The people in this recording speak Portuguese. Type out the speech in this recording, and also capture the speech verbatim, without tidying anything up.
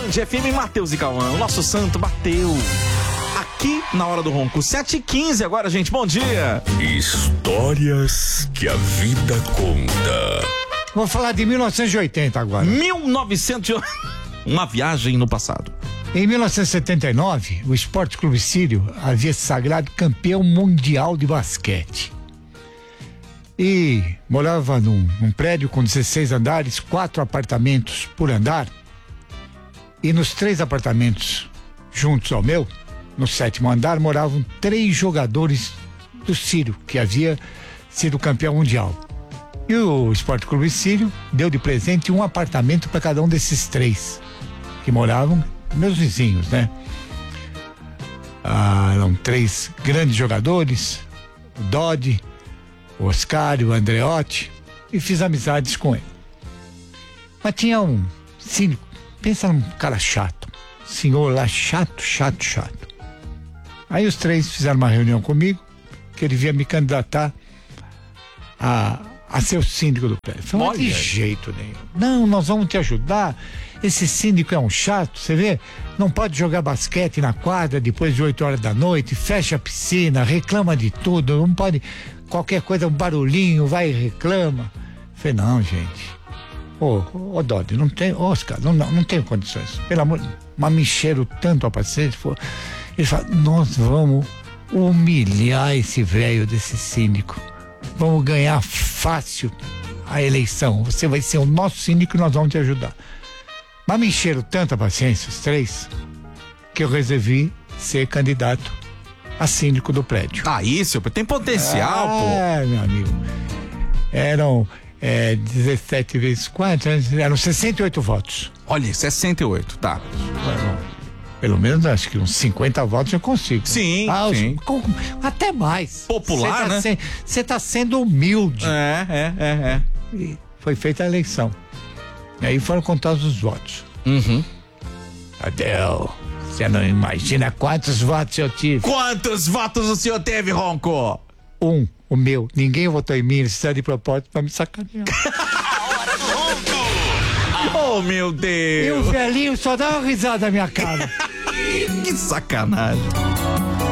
Band F M, Matheus e Cauã. O nosso santo bateu aqui na Hora do Ronco. sete e quinze agora, gente. Bom dia. Histórias que a vida conta. Vou falar de mil novecentos e oitenta agora. mil e novecentos e oitenta. Uma viagem no passado. Em mil novecentos e setenta e nove, o Esporte Clube Sírio havia se sagrado campeão mundial de basquete. E morava num, num prédio com dezesseis andares, quatro apartamentos por andar. E nos três apartamentos juntos ao meu, no sétimo andar, moravam três jogadores do Sírio, que havia sido campeão mundial. E o Esporte Clube Sírio deu de presente um apartamento para cada um desses três, que moravam, meus vizinhos, né? Ah, eram três grandes jogadores, o Dodi, o Oscar e o Andreotti, e fiz amizades com ele. Mas tinha um síndico, pensa num cara chato, senhor lá chato, chato, chato. Aí os três fizeram uma reunião comigo, que ele vinha me candidatar a, a ser o síndico do prédio. Falei, mas de jeito nenhum. Não, nós vamos te ajudar. Esse síndico é um chato, você vê? Não pode jogar basquete na quadra depois de oito horas da noite, fecha a piscina, reclama de tudo, não pode, qualquer coisa, um barulhinho, vai e reclama. Falei, não, gente. Ô, ô, ô Dodi, não tem, Oscar, não, não, não tenho condições. Pelo amor, mas me encheram tanto a paciência. Ele fala, nós vamos humilhar esse velho desse síndico. Vamos ganhar fácil a eleição. Você vai ser o nosso síndico e nós vamos te ajudar. Mas me encheram tanta paciência, os três, que eu resolvi ser candidato a síndico do prédio. Ah, isso, tem potencial, ah, pô. É, meu amigo. Eram é, dezessete vezes quatro, eram sessenta e oito votos. Olha, sessenta e oito, tá. Pelo menos acho que uns cinquenta votos eu consigo. Sim, ah, sim. Com, até mais. Popular, tá né? Você está sendo humilde. É, é, é, é. E foi feita a eleição. E aí foram contados os votos. Uhum. Adel, você não imagina quantos votos eu tive. Quantos votos o senhor teve, Ronco? Um, o meu. Ninguém votou em mim, eles fizeram de propósito pra me sacanear. Oh, meu Deus. E o velhinho só dá uma risada na minha cara. Que sacanagem.